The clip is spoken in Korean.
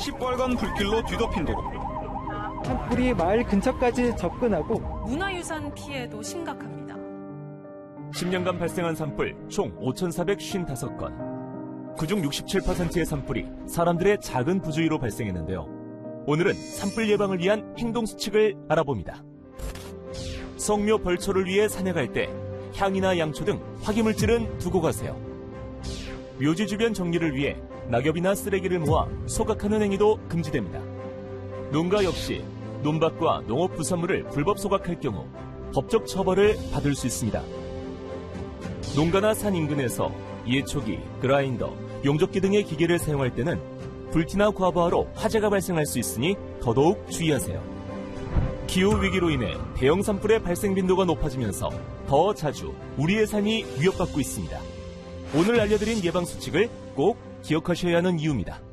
시뻘건 불길로 뒤덮인 도로. 산불이 마을 근처까지 접근하고 문화유산 피해도 심각합니다. 10년간 발생한 산불 총 5,455건. 그중 67%의 산불이 사람들의 작은 부주의로 발생했는데요. 오늘은 산불 예방을 위한 행동 수칙을 알아봅니다. 성묘 벌초를 위해 산에 갈 때 향이나 양초 등 화기물질은 두고 가세요. 묘지 주변 정리를 위해 낙엽이나 쓰레기를 모아 소각하는 행위도 금지됩니다. 농가 역시 논밭과 농업부산물을 불법 소각할 경우 법적 처벌을 받을 수 있습니다. 농가나 산 인근에서 예초기, 그라인더, 용접기 등의 기계를 사용할 때는 불티나 과부하로 화재가 발생할 수 있으니 더더욱 주의하세요. 기후위기로 인해 대형 산불의 발생 빈도가 높아지면서 더 자주 우리의 삶이 위협받고 있습니다. 오늘 알려드린 예방수칙을 꼭 기억하셔야 하는 이유입니다.